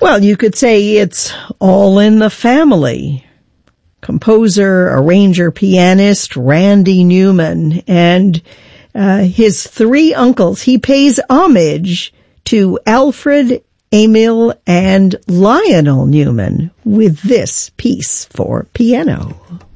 Well, you could say it's all in the family. Composer, arranger, pianist Randy Newman, and his three uncles. He pays homage to Alfred, Emil, and Lionel Newman with this piece for piano.